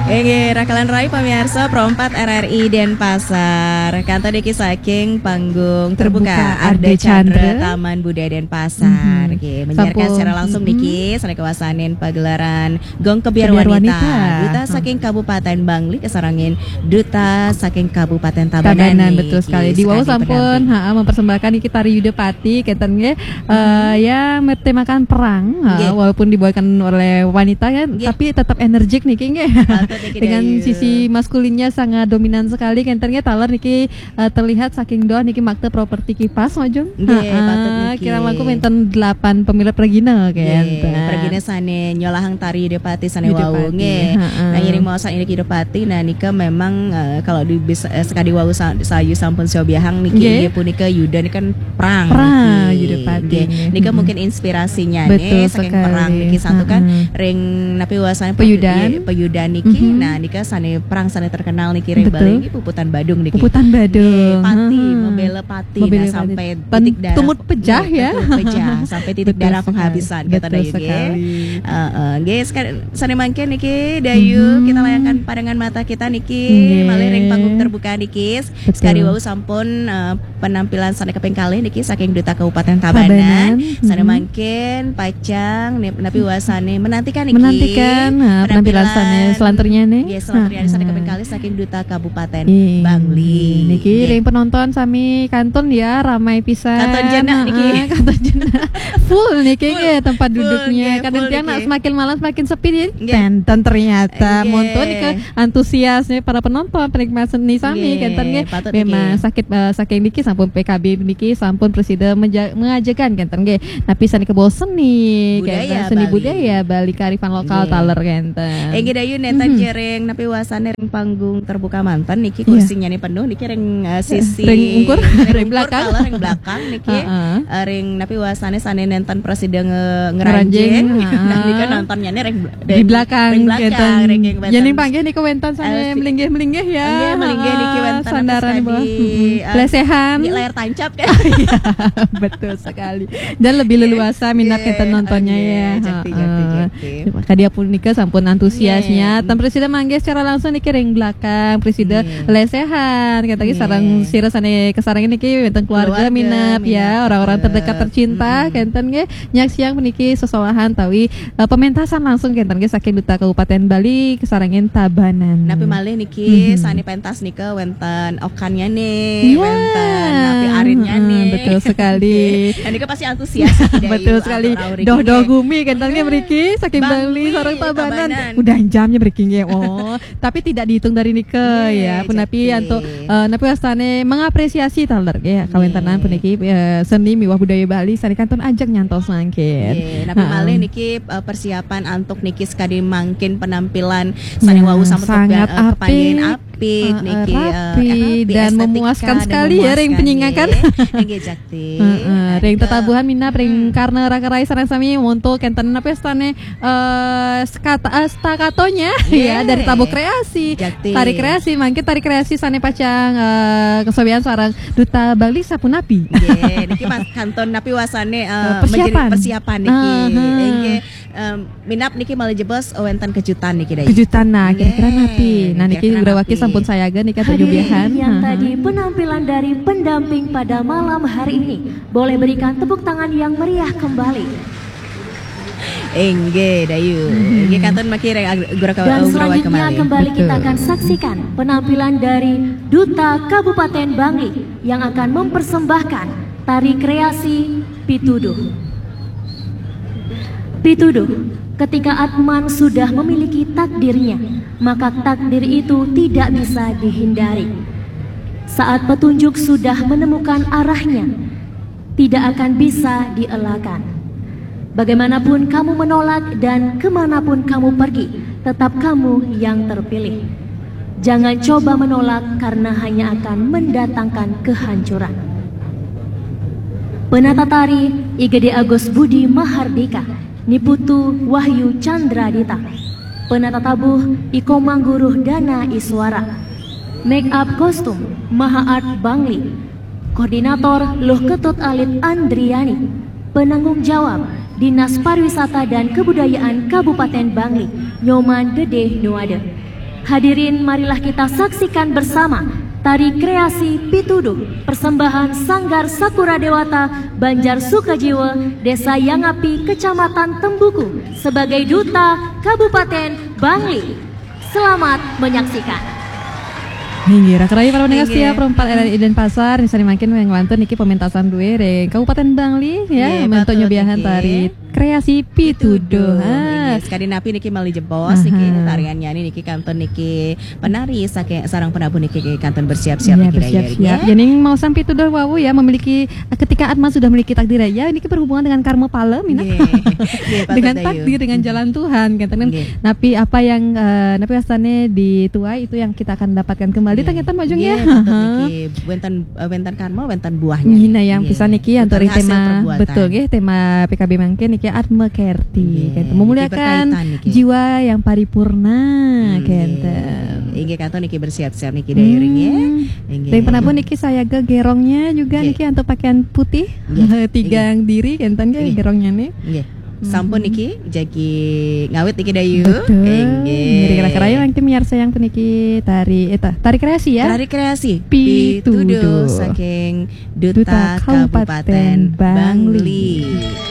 Rakalan Rai pemirsa Pro4 RRI Denpasar. Kantor diki saking panggung terbuka Arda Chandra Taman Budaya Denpasar. Menyiarkan secara langsung niki sana kewasanin pagelaran Gong Kebiar Wanita. Duta saking Kabupaten Bangli kesarangin Duta saking Kabupaten Tabanan. Betul sekali. Di Wow sampun mempersembahkan niki tari Yudapati keten yang bertemakan perang walaupun dibawakan oleh wanita kan tapi tetap energik niki dengan sisi maskulinnya sangat dominan sekali kenternya talar niki terlihat saking doa niki makte properti kipas majung kira langkung menten 8 pemilik pergina pergina sane nyolahang tari Yudapati sane wau nah iring mau sa ini Yudapati nah nika memang kalau di sekali wau sayu sampun siobiahang niki punika Yuda ini kan perang Yudapati nika mungkin inspirasinya nih saking perang niki satu kan ring napi wasane peyudan niki nah nika sane perang sane terkenal niki ring bali niki puputan Badung niki puputan Badung pati membela pati nah sampai titik darah tumut pejah ya sampai titik darah penghabisan kata Dayu guys sane mangke niki Dayu kita layangkan pandangan mata kita niki malih ring panggung terbuka niki sekali wau sampun penampilan sane kaping kalih niki saking Duta Kabupaten Tabanan sane mangken pacang napi wasane menantikan penampilan sane selanturnya nih selanturnya sane kaping kalih saking Duta Kabupaten Bangli niki ring penonton sami kanton ya ramai pisan kanton jena niki kanton jena full niki tempat duduknya kadang tiang semakin malam semakin sepi nih dan ternyata monton niki antusiasnya para penonton penikmat seni sami kanton memang saking niki sampun PKB niki sampun presiden mengajakan kanton tapi sani kebawa seni seni budaya Bali kearifan lokal taler kanton Dayu netan jereng napi wasane ring panggung terbuka mantan niki kursinya nih penuh niki ring sisi ring ungkur ring belakang niki ring napi wasane sane nenten presiden ngeranjing nah niki nontonnya nih ring di belakang jadi panggil niki wentan sane melinggih ya melinggih niki wentan sandaran lesehan di layar tancap kan betul sekali dan lebih leluasa minat kita nontonnya ya dia pun nikah sampun antusiasnya tan presiden manggil secara langsung niki ring belakang presiden lesehan katanya sarang sirasane kesarang ini ki wonten keluarga minat ya orang-orang terdekat tercinta kenten nggih nyak siang puniki sesolahan tawi pementasan langsung kenten nggih saking Duta Kabupaten Bali kesarangin Tabanan napi malih niki sani pentas nika wonten okannya nih wonten napi arinnya nih betul sekali dan nika pasti antusias betul sekali doh gumi kenten nggih mriki saking Bali sareng Tabanan udah jamnya mriki nggih tapi tidak dihitung dari nika ya punapi untuk napi wastane mengapresiasi taler ya kawentanan puniki seni miwah budaya Bali sani kanton ajak nyantos mangkin napi malih niki persiapan untuk niki sekali mangkin penampilan sani wau sangat apik niki dan memuaskan sekali ya ring penyingakan ring tetabuhan minap ring karena raka-rai sareng sami untuk kenten napi wastane stakatonya ya dari tabu kreasi tari kreasi mangkin tari kreasi sane pacang kesobian sareng Duta Bali sapunapi niki mas kanton napi wasane persiapan niki minap niki malah jebos wenten kejutan niki kejutan nah kira-kira napi nah niki grawaki sampun sayaga nika tujubihan yang tadi penampilan dari pendamping pada malam hari ini boleh berikan tepuk tangan yang meriah kembali. Dayu kanton makire dan selanjutnya kembali kita akan saksikan penampilan dari Duta Kabupaten Bangli yang akan mempersembahkan tari kreasi Pituduh. Ketika Atman sudah memiliki takdirnya, maka takdir itu tidak bisa dihindari. Saat petunjuk sudah menemukan arahnya, tidak akan bisa dielakkan. Bagaimanapun kamu menolak dan kemanapun kamu pergi, tetap kamu yang terpilih. Jangan coba menolak karena hanya akan mendatangkan kehancuran. Penata tari IGD Agus Budi Mahardika, Niputu Wahyu Chandradita. Penata tabuh Iko Mangguruh Dana Iswara. Make up kostum Maha Art Bangli. Koordinator Luh Ketut Alit Andriani. Penanggung jawab Dinas Pariwisata dan Kebudayaan Kabupaten Bangli, Nyoman Dede Nuade. Hadirin, marilah kita saksikan bersama tari kreasi Pituduh, persembahan Sanggar Sakura Dewata, Banjar Sukajiwa, Desa Yangapi, Kecamatan Tembuku, sebagai Duta Kabupaten Bangli. Selamat menyaksikan. Hingga rakyat para pendengar siap perempat RRI Denpasar misalnya makin menglantur niki pementasan dua re Kabupaten Bangli ya mentonya biahan tari kreasi Pituduh. Sekali napi niki mali jebos niki tarian nyanyi niki kanton niki penari sarang penabuh niki kanton bersiap-siap ya, bersiap-siap. Jadi mau sampai Pituduh wawu ya memiliki ketika Atma sudah memiliki takdir ya niki berhubungan dengan karma palem dengan takdir dengan jalan Tuhan kan. Napi apa yang napi astane dituai itu yang kita akan dapatkan kembali. Ternyata majung ya. Bentan karma, bentan buahnya. Nah yang bisa niki antara tema betul nggih tema PKB mangke niki Atma Kerti. Memuliakan jiwa yang paripurna kenten. Inggih kanto niki bersiap-siap niki dayuring ya. Dan pernah pun niki saya gerongnya juga niki untuk pakaian putih tigang diri kenten ge gerongnya nih. Sampun niki jagi ngawit niki dayu. Jadi kira-kira yang tim miar sayang peniki tari kreasi ya. Tari kreasi Pituduh saking Duta Kabupaten Bangli.